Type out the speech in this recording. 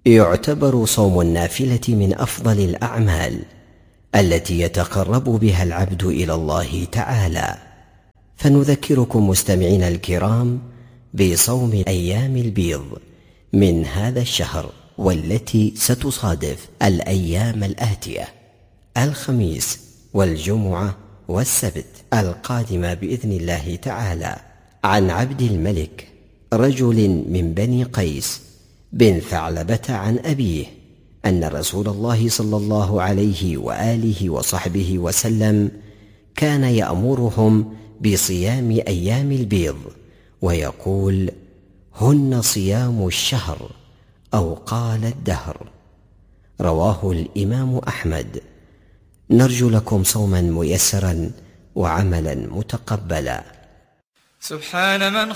يعتبر صوم النافلة من أفضل الأعمال التي يتقرب بها العبد إلى الله تعالى، فنذكركم مستمعين الكرام بصوم أيام البيض من هذا الشهر، والتي ستصادف الأيام الآتية: الخميس والجمعة والسبت القادمة بإذن الله تعالى. عن عبد الملك رجل من بني قيس بن ثعلبة عن أبيه أن رسول الله صلى الله عليه وآله وصحبه وسلم كان يأمرهم بصيام أيام البيض ويقول: هن صيام الشهر، أو قال الدهر. رواه الإمام أحمد. نرجو لكم صوما ميسرا وعملا متقبلا. سبحان من